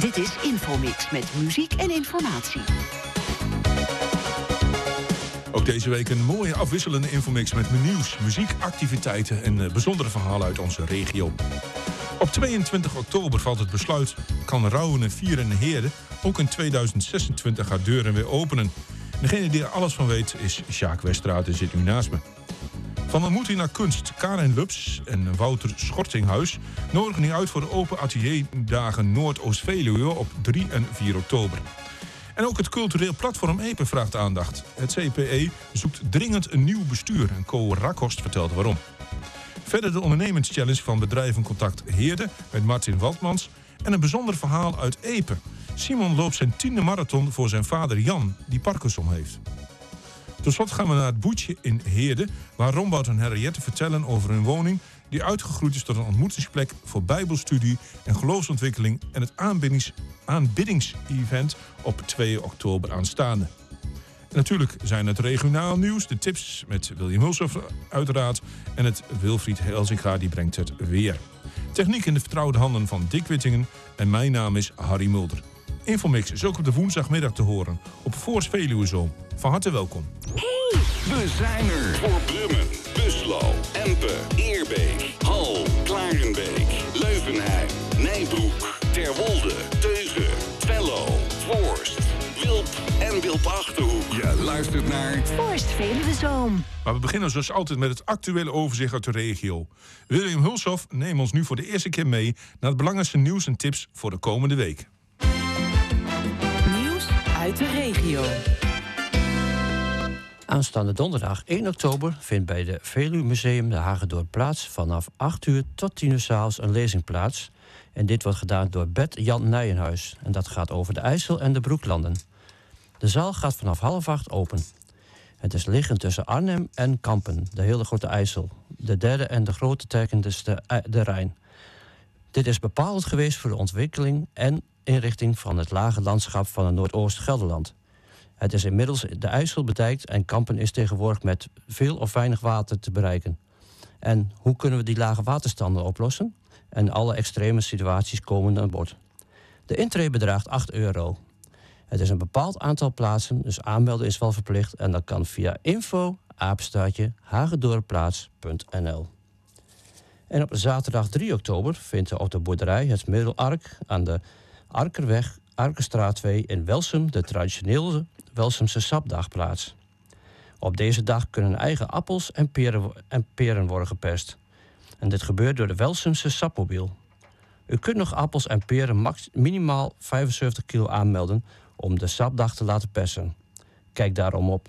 Dit is Infomix met muziek en informatie. Ook deze week een mooie afwisselende Infomix met nieuws, muziek, activiteiten en bijzondere verhalen uit onze regio. Op 22 oktober valt het besluit: kan rouwen en vieren in Heerde. Ook in 2026 gaat deuren weer openen. Degene die er alles van weet is Sjaak Westraat en zit nu naast me. Van ontmoeting naar kunst. Karin Lubs en Wouter Schortinghuis nodigen nu uit voor de Open Atelierdagen Noordoost-Veluwe op 3 en 4 oktober. En ook het cultureel platform EPE vraagt aandacht. Het CPE zoekt dringend een nieuw bestuur. En Co Rakhorst vertelt waarom. Verder de ondernemerschallenge van Bedrijvencontact Heerde met Martin Waldmans. En een bijzonder verhaal uit EPE. Simon loopt zijn 10e marathon voor zijn vader Jan, die Parkinson heeft. Tot slot gaan we naar het Boetje in Heerde, waar Rombout en Henriette vertellen over hun woning die uitgegroeid is tot een ontmoetingsplek voor bijbelstudie en geloofsontwikkeling en het aanbiddingsevent op 2 oktober aanstaande. En natuurlijk zijn het regionaal nieuws, de tips met William Hulshoff uiteraard en het Wilfried Helsinga die brengt het weer. Techniek in de vertrouwde handen van Dick Wittingen en mijn naam is Harry Mulder. Infomix is ook op de woensdagmiddag te horen op Voors Veluwezoom. Van harte welkom. Hey! We zijn er voor Brummen, Buslo, Empe, Eerbeek, Hal, Klarenbeek, Leuvenheim, Nijbroek, Terwolde, Teugen, Twello, Voorst, Wilp en Wilp-Achterhoek. Je luistert naar Voorst Veluwezoom. Maar we beginnen zoals altijd met het actuele overzicht uit de regio. William Hulshoff neemt ons nu voor de eerste keer mee naar het belangrijkste nieuws en tips voor de komende week. Nieuws uit de regio. Aanstaande donderdag 1 oktober vindt bij de Veluwe Museum de Hagedorp plaats. Vanaf 8 uur tot 10 uur 's avonds een lezing plaats. En dit wordt gedaan door Bert Jan Nijenhuis. En dat gaat over de IJssel en de Broeklanden. De zaal gaat vanaf 7:30 open. Het is liggend tussen Arnhem en Kampen, de hele grote IJssel. De derde en de grote trekkend is de Rijn. Dit is bepalend geweest voor de ontwikkeling en inrichting van het lage landschap van het Noordoost-Gelderland. Het is inmiddels de IJssel bedijkt en Kampen is tegenwoordig met veel of weinig water te bereiken. En hoe kunnen we die lage waterstanden oplossen? En alle extreme situaties komen aan bod. De intree bedraagt €8. Het is een bepaald aantal plaatsen, dus aanmelden is wel verplicht. En dat kan via info@hagedorpplaats.nl. En op zaterdag 3 oktober vindt er op de boerderij Het Middelark aan de Arkerweg, Arkenstraat 2 in Welsum de traditionele Welsumse sapdag plaats. Op deze dag kunnen eigen appels en peren worden geperst. En dit gebeurt door de Welsumse sapmobiel. U kunt nog appels en peren minimaal 75 kilo aanmelden om de sapdag te laten persen. Kijk daarom op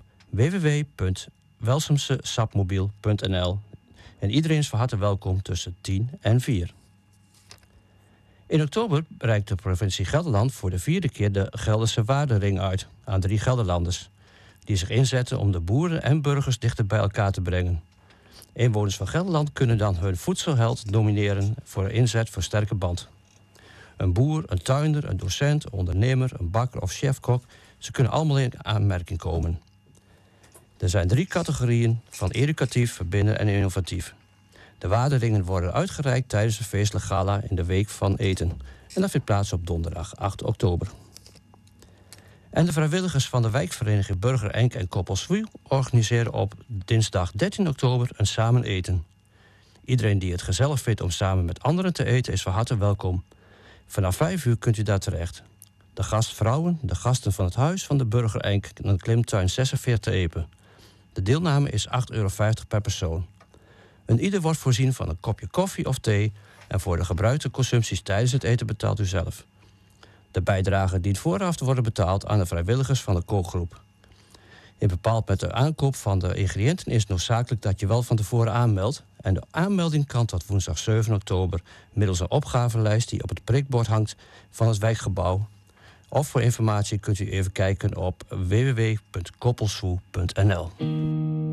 www.welsumsesapmobiel.nl. En iedereen is van harte welkom tussen 10 en 4. In oktober reikt de provincie Gelderland voor de 4e keer de Gelderse Waardering uit aan 3 Gelderlanders, die zich inzetten om de boeren en burgers dichter bij elkaar te brengen. Inwoners van Gelderland kunnen dan hun voedselheld nomineren voor een inzet voor sterke band. Een boer, een tuinder, een docent, een ondernemer, een bakker of chefkok, ze kunnen allemaal in aanmerking komen. Er zijn 3 categorieën van educatief, verbinden en innovatief. De waarderingen worden uitgereikt tijdens de feestelijk gala in de Week van Eten. En dat vindt plaats op donderdag 8 oktober. En de vrijwilligers van de wijkvereniging Burger Enk en Koppelswiel organiseren op dinsdag 13 oktober een samen eten. Iedereen die het gezellig vindt om samen met anderen te eten is van harte welkom. Vanaf 5 uur kunt u daar terecht. De gastvrouwen, de gasten van het huis van de Burger Enk en de Klimtuin 46 te Epe. De deelname is €8,50 per persoon. En ieder wordt voorzien van een kopje koffie of thee en voor de gebruikte consumpties tijdens het eten betaalt u zelf. De bijdrage dient vooraf te worden betaald aan de vrijwilligers van de kookgroep. In bepaald met de aankoop van de ingrediënten is het noodzakelijk dat je wel van tevoren aanmeldt. En de aanmelding kan tot woensdag 7 oktober middels een opgavelijst die op het prikbord hangt van het wijkgebouw. Of voor informatie kunt u even kijken op www.koppelswoe.nl.